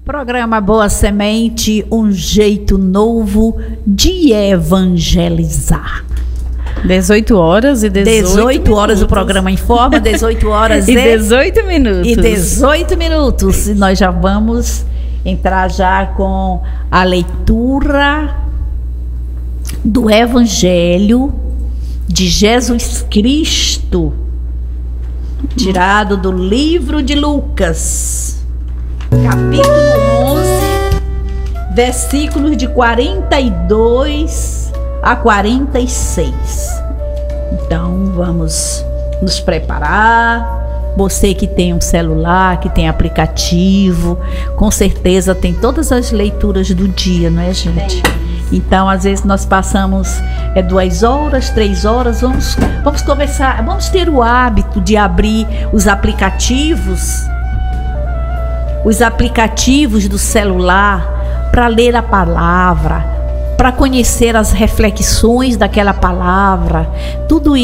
Programa Boa Semente, um jeito novo de evangelizar. 18 horas e 18 horas o programa informa, 18 horas e 18 minutos. E 18 minutos. E nós já vamos entrar já com a leitura do Evangelho de Jesus Cristo, tirado do livro de Lucas, capítulo 11, versículos de 42 a 46. Então vamos nos preparar. Você que tem um celular, que tem aplicativo, com certeza tem todas as leituras do dia, não é, gente? Então, às vezes nós passamos 2 horas, 3 horas, vamos começar, vamos ter o hábito de abrir os aplicativos do celular para ler a palavra, para conhecer as reflexões daquela palavra, tudo